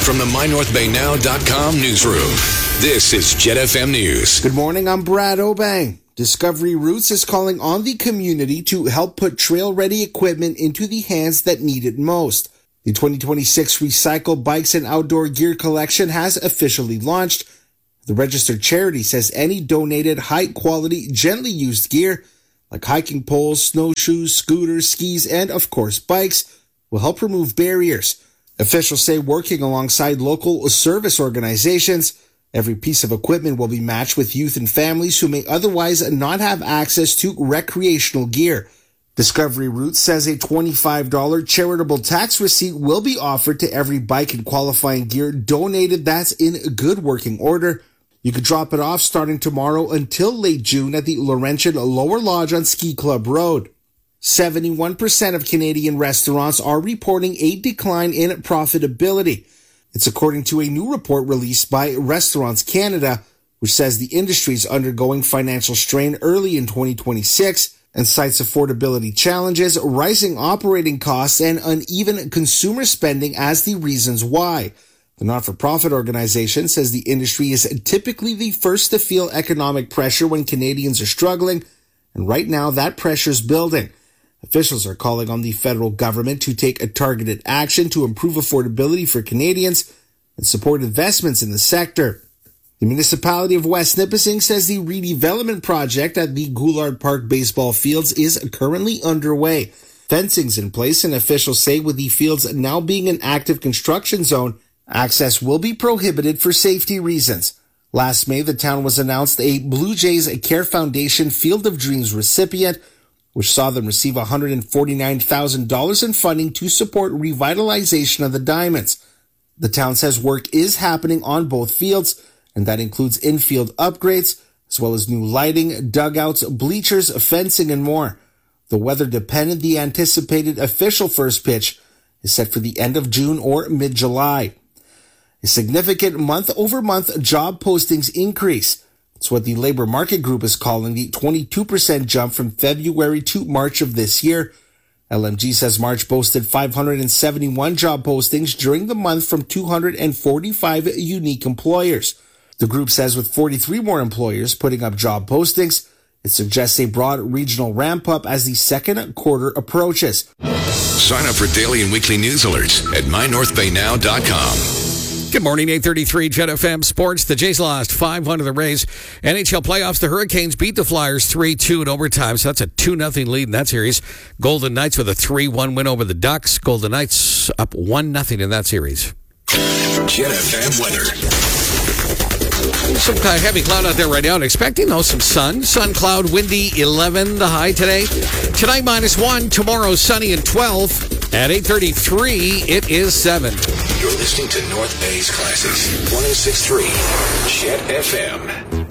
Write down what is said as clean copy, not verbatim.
from the MyNorthBayNow.com newsroom, this is Jet FM News. Good morning, I'm Brad Obang. Discovery Routes is calling on the community to help put trail-ready equipment into the hands that need it most. The 2026 Recycle Bikes and Outdoor Gear Collection has officially launched. The registered charity says any donated high-quality, gently used gear, like hiking poles, snowshoes, scooters, skis, and, of course, bikes, will help remove barriers. Officials say working alongside local service organizations, every piece of equipment will be matched with youth and families who may otherwise not have access to recreational gear. Discovery Routes says a $25 charitable tax receipt will be offered to every bike and qualifying gear donated that's in good working order. You can drop it off starting tomorrow until late June at the Laurentian Lower Lodge on Ski Club Road. 71% of Canadian restaurants are reporting a decline in profitability. It's according to a new report released by Restaurants Canada, which says the industry is undergoing financial strain early in 2026 and cites affordability challenges, rising operating costs, and uneven consumer spending as the reasons why. The not-for-profit organization says the industry is typically the first to feel economic pressure when Canadians are struggling, and right now that pressure is building. Officials are calling on the federal government to take a targeted action to improve affordability for Canadians and support investments in the sector. The municipality of West Nipissing says the redevelopment project at the Goulart Park baseball fields is currently underway. Fencing's in place, and officials say with the fields now being an active construction zone, access will be prohibited for safety reasons. Last May, the town was announced a Blue Jays Care Foundation Field of Dreams recipient, which saw them receive $149,000 in funding to support revitalization of the Diamonds. The town says work is happening on both fields, and that includes infield upgrades, as well as new lighting, dugouts, bleachers, fencing, and more. The weather dependent, the anticipated official first pitch is set for the end of June or mid-July. A significant month-over-month job postings increase. It's what the Labor Market Group is calling the 22% jump from February to March of this year. LMG says March boasted 571 job postings during the month from 245 unique employers. The group says with 43 more employers putting up job postings, it suggests a broad regional ramp-up as the second quarter approaches. Sign up for daily and weekly news alerts at MyNorthBayNow.com. Good morning, 8:33 Jet FM Sports. The Jays lost 5-1 to the Rays. NHL playoffs, the Hurricanes beat the Flyers 3-2 in overtime, so that's a 2-0 lead in that series. Golden Knights with a 3-1 win over the Ducks. Golden Knights up 1-0 in that series. Jet FM weather. Some kind of heavy cloud out there right now. And expecting, though, some sun. Sun cloud, windy, 11 the high today. Tonight, -1. Tomorrow, sunny and 12. At 8:33, it is 7. You're listening to North Bay's Classics, 106.3 Jet FM.